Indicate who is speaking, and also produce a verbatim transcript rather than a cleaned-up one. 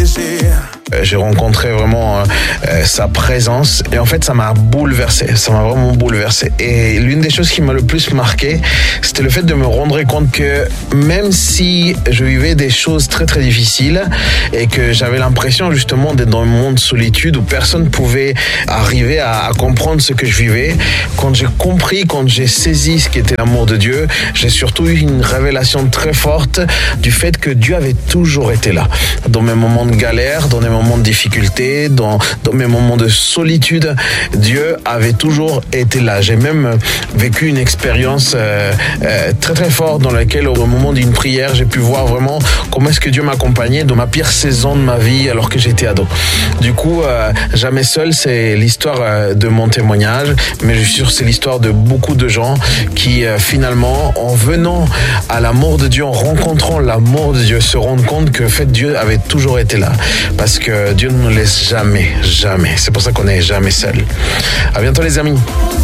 Speaker 1: J'ai rencontré vraiment euh, sa présence et en fait ça m'a bouleversé, ça m'a vraiment bouleversé. Et l'une des choses qui m'a le plus marqué, c'était le fait de me rendre compte que même si je vivais des choses très très difficiles et que j'avais l'impression justement d'être dans un monde de solitude où personne ne pouvait arriver à, à comprendre ce que je vivais, quand j'ai compris, quand j'ai saisi ce qu'était l'amour de Dieu, j'ai surtout eu une révélation très forte du fait que Dieu avait toujours été là. Dans mes moments de galère, dans mes moments de difficulté, dans, dans mes moments de solitude, Dieu avait toujours été là. J'ai même vécu une expérience euh, euh, très très forte dans laquelle au moment d'une prière, j'ai pu voir vraiment comment est-ce que Dieu m'accompagnait dans ma pire saison de ma vie alors que j'étais ado. Du coup, euh, Jamais seul, c'est l'histoire euh, de mon témoignage, mais je suis sûr que c'est l'histoire de beaucoup de gens qui euh, finalement, en venant à l'amour de Dieu, en rencontrant l'amour de Dieu, se rendent compte que en fait, Dieu avait toujours été là. Parce que Dieu ne nous laisse jamais, jamais. C'est pour ça qu'on n'est jamais seul. À bientôt les amis.